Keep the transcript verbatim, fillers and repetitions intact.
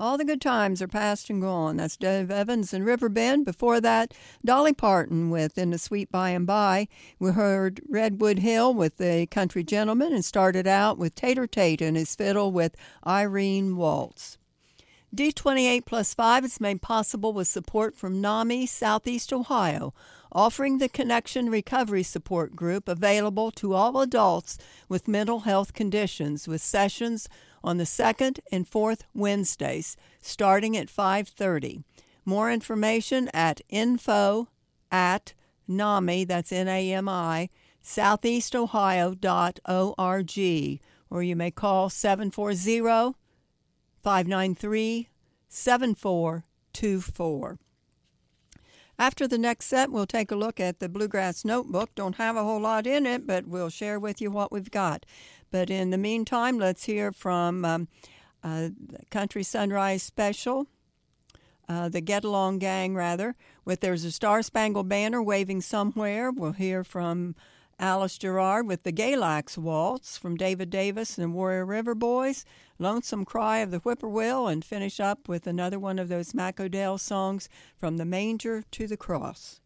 All the Good Times Are Past and Gone. That's Dave Evans and Riverbend. Before that, Dolly Parton with In the Sweet By and By. We heard Redwood Hill with The Country Gentleman and started out with Tater Tate and his fiddle with Irene Waltz. D twenty-eight plus five is made possible with support from NAMI Southeast Ohio, offering the Connection Recovery Support Group available to all adults with mental health conditions, with sessions on the second and fourth Wednesdays, starting at five thirty. More information at info at NAMI, that's N A M I, southeast ohio dot org, or you may call seven four zero, five nine three, seven four two four. After the next set, we'll take a look at the Bluegrass Notebook. Don't have a whole lot in it, but we'll share with you what we've got. But in the meantime, let's hear from um, uh, the Country Sunrise Special, uh, the Get Along Gang, rather, with There's a Star-Spangled Banner Waving Somewhere. We'll hear from Alice Gerard with the Galax Waltz, from David Davis and the Warrior River Boys, Lonesome Cry of the Whippoorwill, and finish up with another one of those Mac O'Dell songs, From the Manger to the Cross.